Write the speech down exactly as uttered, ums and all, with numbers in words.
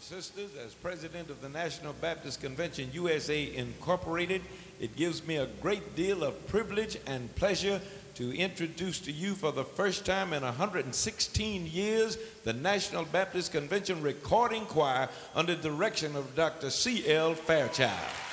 sisters, as president of the National Baptist Convention U S A Incorporated, it gives me a great deal of privilege and pleasure to introduce to you for the first time in one hundred sixteen years the National Baptist Convention Recording Choir under the direction of Doctor C L Fairchild.